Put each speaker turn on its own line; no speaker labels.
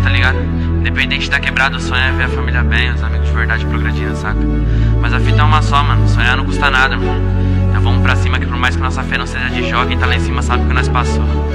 tá ligado? Independente da quebrada, o sonho é ver a família bem, os amigos de verdade progredindo, saca? Mas a fita é uma só, mano, sonhar não custa nada, mano. Então vamos pra cima que por mais que nossa fé não seja de jogo, quem tá lá em cima sabe o que nós passou.